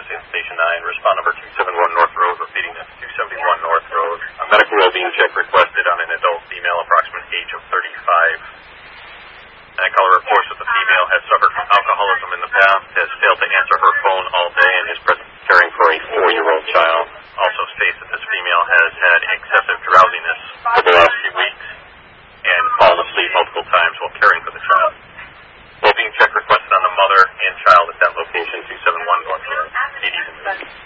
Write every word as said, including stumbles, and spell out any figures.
in Station nine. Respond number two seventy-one North Road, repeating that's two seventy-one North Road. A medical well-being check requested on an adult female, approximate age of thirty-five. That caller reports that the female has suffered from alcoholism in the past, has failed to answer her phone all day, and is present caring for a four-year-old child. Also states that this female has had excessive drowsiness for the last few weeks and fallen asleep multiple times while caring for the child. Well-being check requested on the mother and child at that location, two seventy-one North Road. C Ds and